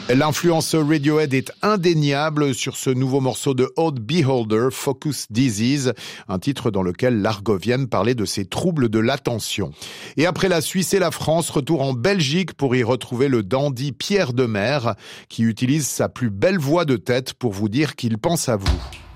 L'influence Radiohead est indéniable sur ce nouveau morceau de Odd Beholder, Focus Disease, un titre dans lequel l'Argovienne parlait de ses troubles de l'attention. Et après la Suisse et la France, retour en Belgique pour y retrouver le dandy Pierre Demers, qui utilise sa plus belle voix de tête pour vous dire qu'il pense à vous.